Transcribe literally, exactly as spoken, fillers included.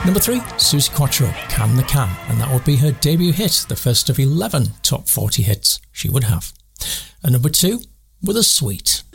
Number three, Suzi Quatro, Can the Can, and that would be her debut hit, the first of eleven top forty hits she would have. And number two, With a Sweet.